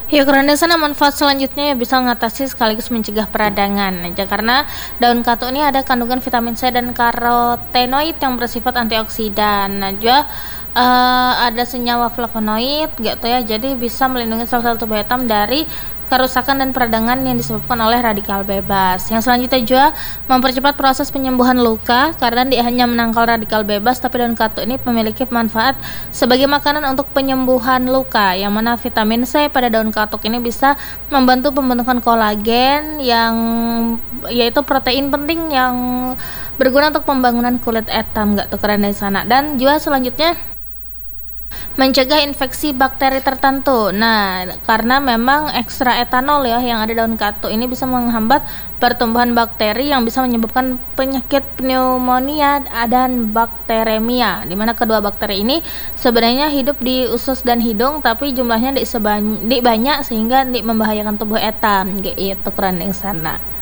Ya, karena sana manfaat selanjutnya ya bisa mengatasi sekaligus mencegah peradangan aja karena daun katuk ini ada kandungan vitamin C dan karotenoid yang bersifat antioksidan. Nah, juga ada senyawa flavonoid gitu ya. Jadi bisa melindungi sel-sel tubuh hitam dari kerusakan dan peradangan yang disebabkan oleh radikal bebas. Yang selanjutnya juga mempercepat proses penyembuhan luka karena dia hanya menangkal radikal bebas, tapi daun katuk ini memiliki manfaat sebagai makanan untuk penyembuhan luka, yang mana vitamin C pada daun katuk ini bisa membantu pembentukan kolagen yang yaitu protein penting yang berguna untuk pembangunan kulit hitam. Gak tuh keren dari sana. Dan juga selanjutnya mencegah infeksi bakteri tertentu. Nah, karena memang ekstra etanol ya yang ada daun katuk ini bisa menghambat pertumbuhan bakteri yang bisa menyebabkan penyakit pneumonia dan bakteremia, di mana kedua bakteri ini sebenarnya hidup di usus dan hidung, tapi jumlahnya di banyak sehingga membahayakan tubuh etam. Gitu keren yang sana.